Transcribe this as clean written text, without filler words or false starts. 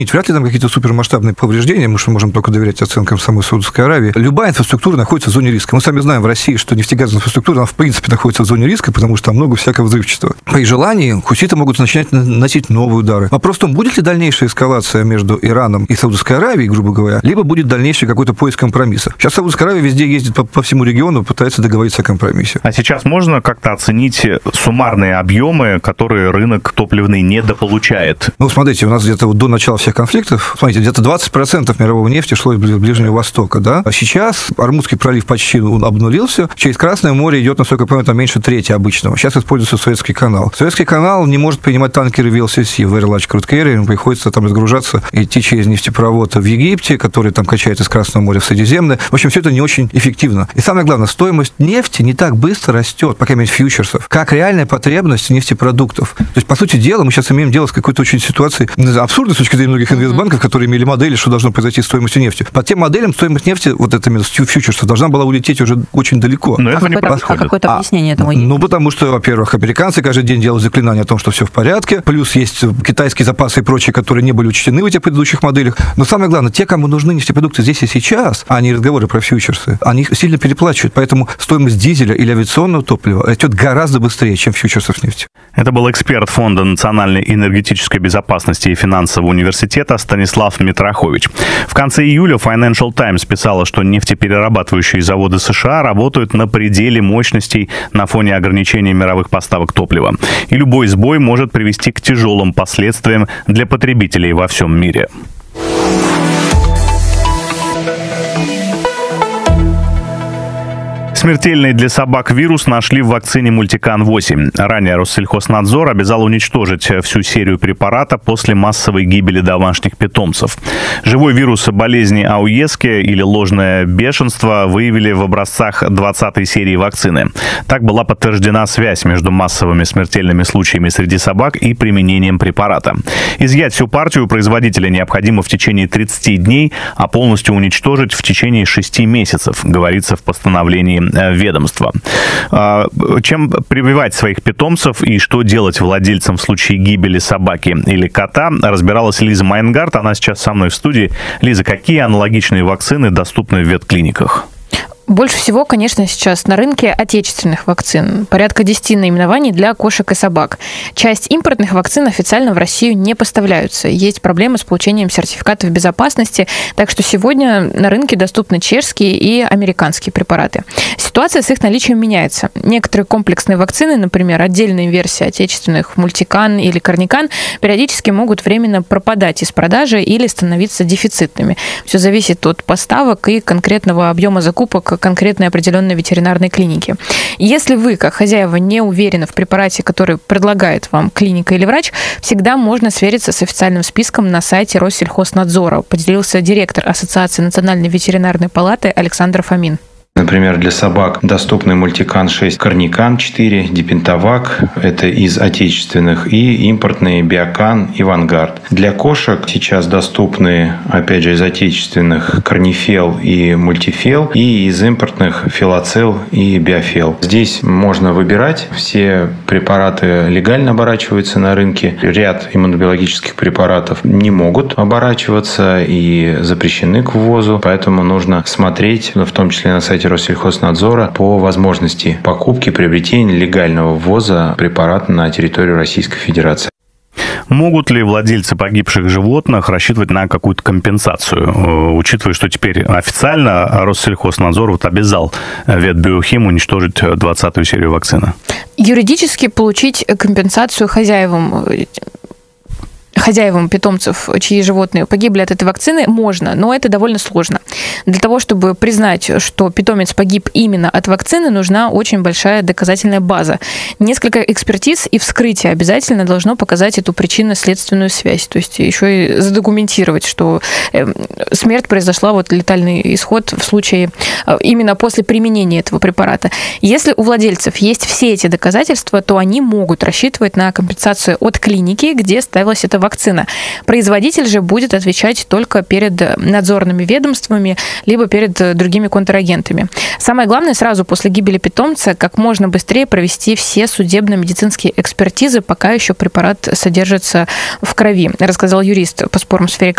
Вряд ли там какие-то супермасштабные повреждения, мы что можем только доверять оценкам самой Саудовской Аравии. Любая инфраструктура находится в зоне риска. Мы сами знаем в России, что нефтегазовая инфраструктура, она в принципе находится в зоне риска, потому что там много всякого взрывчатого. При желании хуситы могут начинать наносить новые удары. Вопрос в том, будет ли дальнейшая эскалация между Ираном и Саудовской Аравией, грубо говоря, либо будет дальнейший какой-то поиск компромисса. Сейчас Саудовская Аравия везде ездит по всему региону, пытается договориться о компромиссе. А сейчас можно как-то оценить суммарные объемы, которые рынок топливный недополучает? Смотрите, у нас где-то до начала всех конфликтов, смотрите, где-то 20% мирового нефти шло из Ближнего Востока, да? А сейчас Ормузский пролив почти обнулился, через Красное море идет, насколько я помню, там меньше трети обычного. Сейчас используется Суэцкий канал. Суэцкий канал не может принимать танкеры VLCC, Very Large Crude Carrier, им приходится там разгружаться, идти через нефтепровод в Египте, который там качает из Красного моря в Средиземное. В общем, все это не очень эффективно. И самое главное, стоимость нефти не так быстро растет, по крайней мере, фьючерсов, как реальная потребность нефтепродуктов. То есть, по сути дела, мы сейчас имеем дело с какой-то очень ситуацией абсурдной с точки зрения многих инвестбанков, которые имели модели, что должно произойти с стоимостью нефти. По тем моделям стоимость нефти, вот это фьючерсов, должна была улететь уже очень далеко. Но это не происходит. Какое-то объяснение этому есть? Потому что, во-первых, американцы каждый день делают заклинания о том, что все в порядке, плюс есть китайские запасы и прочие, которые не были учтены в этих предыдущих моделях. Но самое главное, те, кому нужны нефтепродукты здесь и сейчас, а не разговоры про фьючерсы, они сильно переплачивают. Поэтому стоимость дизеля или авиационного топлива растет гораздо быстрее, чем фьючерсов нефти. Это был эксперт Фонда национальной энергетической безопасности и финансового университета Станислав Митрохович. В конце июля Financial Times писала, что нефтеперерабатывающие заводы США работают на пределе мощностей на фоне ограничения мировых поставок топлива. И любой сбой может привести к тяжелым последствиям для потребителей во всем мире. Смертельный для собак вирус нашли в вакцине Мультикан-8. Ранее Россельхознадзор обязал уничтожить всю серию препарата после массовой гибели домашних питомцев. Живой вирус болезни Ауески или ложное бешенство выявили в образцах 20-й серии вакцины. Так была подтверждена связь между массовыми смертельными случаями среди собак и применением препарата. Изъять всю партию производителя необходимо в течение 30 дней, а полностью уничтожить в течение 6 месяцев, говорится в постановлении ведомства. Чем прививать своих питомцев и что делать владельцам в случае гибели собаки или кота, разбиралась Лиза Майнгард. Она сейчас со мной в студии. Лиза, какие аналогичные вакцины доступны в ветклиниках? Больше всего, конечно, сейчас на рынке отечественных вакцин. Порядка 10 наименований для кошек и собак. Часть импортных вакцин официально в Россию не поставляются. Есть проблемы с получением сертификатов безопасности, так что сегодня на рынке доступны чешские и американские препараты. Ситуация с их наличием меняется. Некоторые комплексные вакцины, например, отдельные версии отечественных Мультикан или Корникан, периодически могут временно пропадать из продажи или становиться дефицитными. Все зависит от поставок и конкретного объема закупок конкретной определенной ветеринарной клиники. Если вы, как хозяева, не уверены в препарате, который предлагает вам клиника или врач, всегда можно свериться с официальным списком на сайте Россельхознадзора, поделился директор Ассоциации национальной ветеринарной палаты Александр Фомин. Например, для собак доступны Мультикан-6, Корникан-4, Дипентовак, это из отечественных, и импортные Биокан и Вангард. Для кошек сейчас доступны, опять же, из отечественных Корнифел и Мультифел, и из импортных Филоцел и Биофел. Здесь можно выбирать, все препараты легально оборачиваются на рынке. Ряд иммунобиологических препаратов не могут оборачиваться и запрещены к ввозу, поэтому нужно смотреть, в том числе на сайте Россельхознадзора, по возможности покупки, приобретения легального ввоза препарата на территорию Российской Федерации. Могут ли владельцы погибших животных рассчитывать на какую-то компенсацию, учитывая, что теперь официально Россельхознадзор обязал Ветбиохим уничтожить 20-ю серию вакцины? Юридически получить компенсацию хозяевам питомцев, чьи животные погибли от этой вакцины, можно, но это довольно сложно. Для того, чтобы признать, что питомец погиб именно от вакцины, нужна очень большая доказательная база. Несколько экспертиз и вскрытие обязательно должно показать эту причинно-следственную связь, то есть еще и задокументировать, что смерть произошла, летальный исход в случае именно после применения этого препарата. Если у владельцев есть все эти доказательства, то они могут рассчитывать на компенсацию от клиники, где ставилась эта вакцина. Производитель же будет отвечать только перед надзорными ведомствами, либо перед другими контрагентами. Самое главное, сразу после гибели питомца как можно быстрее провести все судебно-медицинские экспертизы, пока еще препарат содержится в крови, рассказал юрист по спорам в сфере